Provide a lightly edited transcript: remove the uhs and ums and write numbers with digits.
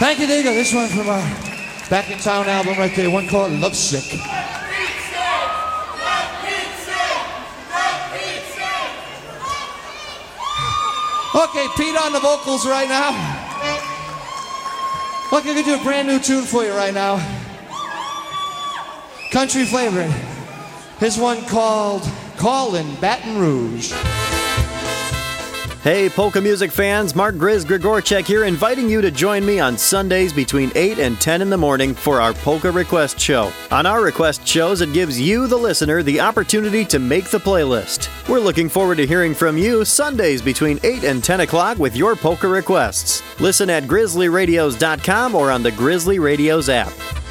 Thank you, Diego. This one from our Back in Town album right there, one called Lovesick. Okay, Pete on the vocals right now. Look, I can do a brand new tune for you right now. Country flavoring. Here's one called Callin' Baton Rouge. Hey, polka music fans, Mark Grizz Grigorchek here, inviting you to join me on Sundays between 8 and 10 in the morning for our Polka Request Show. On our request shows, it gives you, the listener, the opportunity to make the playlist. We're looking forward to hearing from you Sundays between 8 and 10 o'clock with your polka requests. Listen at grizzlyradios.com or on the Grizzly Radios app.